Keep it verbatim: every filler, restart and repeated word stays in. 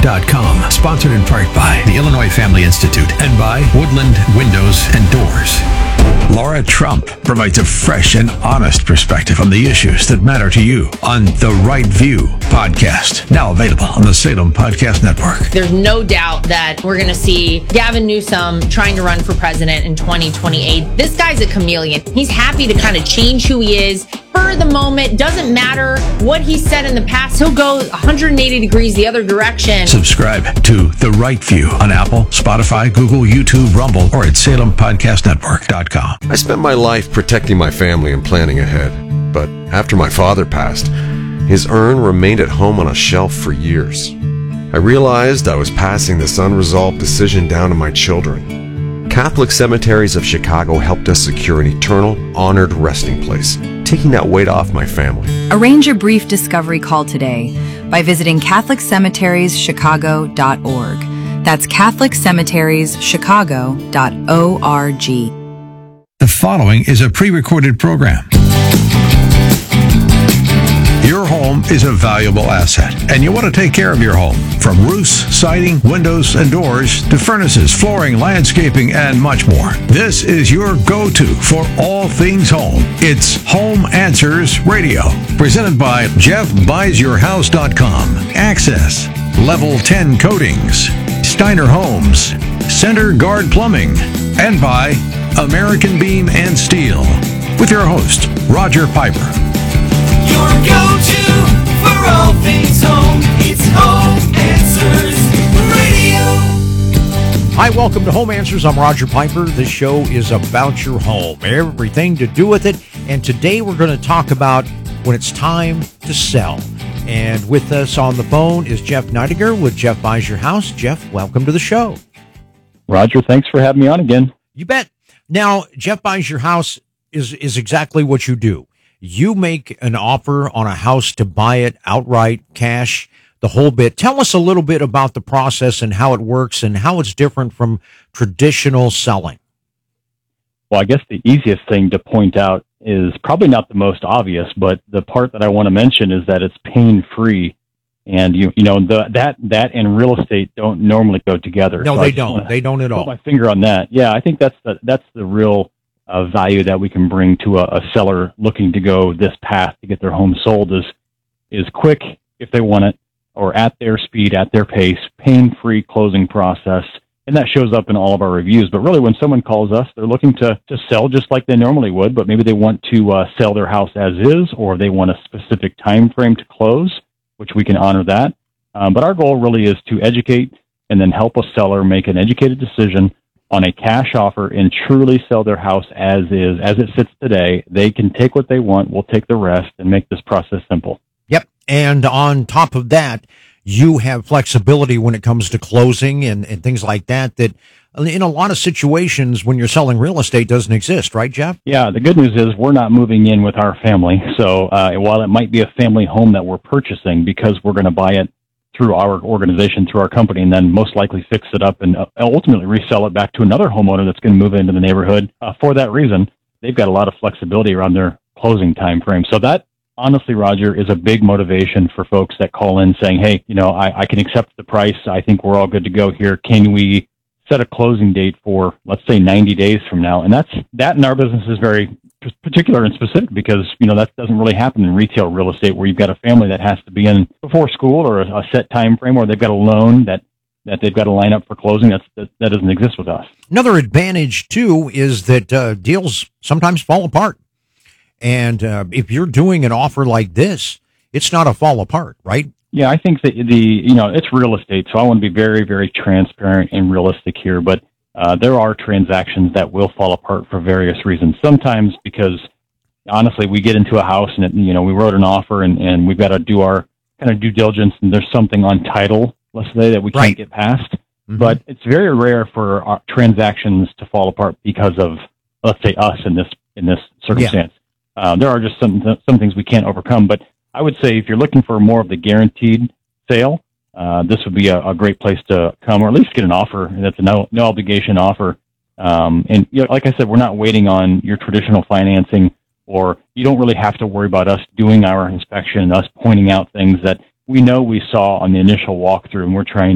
dot com. Sponsored in part by the Illinois Family Institute and by Woodland Windows and Doors. Laura Trump provides a fresh and honest perspective on the issues that matter to you on The Right View podcast, now available on the Salem Podcast Network. There's no doubt that we're going to see Gavin Newsom trying to run for president in twenty twenty-eight. This guy's a chameleon. He's happy to kind of change who he is for the moment. Doesn't matter what he said in the past. He'll go one hundred eighty degrees the other direction. Subscribe to The Right View on Apple, Spotify, Google, YouTube, Rumble, or at Salem Podcast Network dot com. I spent my life protecting my family and planning ahead, but after my father passed, his urn remained at home on a shelf for years. I realized I was passing this unresolved decision down to my children. Catholic Cemeteries of Chicago helped us secure an eternal, honored resting place, taking that weight off my family. Arrange a brief discovery call today by visiting Catholic Cemeteries Chicago dot org. That's Catholic Cemeteries Chicago dot org. The following is a pre-recorded program. Your home is a valuable asset, and you want to take care of your home. From roofs, siding, windows, and doors, to furnaces, flooring, landscaping, and much more. This is your go-to for all things home. It's Home Answers Radio, presented by Jeff Buys Your House dot com, Access, Level ten Coatings, Steiner Homes, Center Guard Plumbing, and by American Beam and Steel, with your host, Roger Piper. Your go-to for all things home. It's Home Answers Radio. Hi, welcome to Home Answers. I'm Roger Piper. This show is about your home, everything to do with it. And today we're going to talk about when it's time to sell. And with us on the phone is Jeff Neidiger with Jeff Buys Your House. Jeff, welcome to the show. Roger, thanks for having me on again. You bet. Now, Jeff Buys Your House is, is exactly what you do. You make an offer on a house to buy it outright, cash, the whole bit. Tell us a little bit about the process and how it works and how it's different from traditional selling. Well, I guess the easiest thing to point out is probably not the most obvious, but the part that I want to mention is that it's pain-free. And, you you know, the, that that and real estate don't normally go together. No, so they don't. They don't at all. Put my finger on that. Yeah, I think that's the, that's the real uh, value that we can bring to a, a seller looking to go this path to get their home sold is is quick if they want it, or at their speed, at their pace, pain-free closing process. And that shows up in all of our reviews. But really, when someone calls us, they're looking to, to sell just like they normally would, but maybe they want to uh, sell their house as is, or they want a specific time frame to close, which we can honor that. Um, but our goal really is to educate and then help a seller make an educated decision on a cash offer and truly sell their house as is, as it sits today. They can take what they want, we'll take the rest, and make this process simple. Yep. And on top of that, you have flexibility when it comes to closing and, and things like that, that in a lot of situations when you're selling real estate doesn't exist, right, Jeff? Yeah, the good news is we're not moving in with our family. So uh, while it might be a family home that we're purchasing because we're going to buy it through our organization, through our company, and then most likely fix it up and uh, ultimately resell it back to another homeowner that's going to move into the neighborhood. Uh, for that reason, they've got a lot of flexibility around their closing time frame. So that, honestly, Roger, is a big motivation for folks that call in saying, hey, you know, I, I can accept the price. I think we're all good to go here. Can we set a closing date for, let's say, ninety days from now? And that's that in our business is very particular and specific because, you know, that doesn't really happen in retail real estate where you've got a family that has to be in before school or a, a set time frame, or they've got a loan that, that they've got to line up for closing. That's, that, that doesn't exist with us. Another advantage, too, is that uh, deals sometimes fall apart. And uh, if you're doing an offer like this, it's not a fall apart, right? Yeah, I think that the, you know, it's real estate, so I want to be very, very transparent and realistic here. But uh, there are transactions that will fall apart for various reasons. Sometimes because, honestly, we get into a house and, it, you know, we wrote an offer and, and we've got to do our kind of due diligence and there's something on title, let's say, that we can't right. get past. Mm-hmm. But it's very rare for our transactions to fall apart because of, let's say, us in this in this circumstance. Yeah. Uh, there are just some some things we can't overcome. But I would say if you're looking for more of the guaranteed sale, uh, this would be a, a great place to come, or at least get an offer. That's a no, no obligation offer. Um, and you know, like I said, we're not waiting on your traditional financing, or you don't really have to worry about us doing our inspection and us pointing out things that we know we saw on the initial walkthrough, and we're trying